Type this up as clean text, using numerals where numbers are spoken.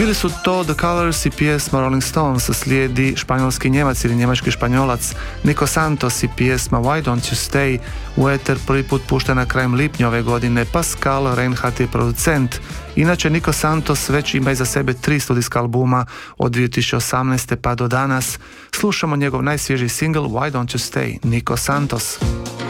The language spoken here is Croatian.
Bili su to The Colours i pjesma Rolling Stones, slijedi španjolski Njemac ili njemački Španjolac Nico Santos i pjesma Why Don't You Stay, u eter prvi put puštena krajem lipnja ove godine. Pascal Reinhardt je producent. Inače, Nico Santos već ima iza sebe 3 studijska albuma od 2018. pa do danas. Slušamo njegov najsvježiji singl Why Don't You Stay, Nico Santos.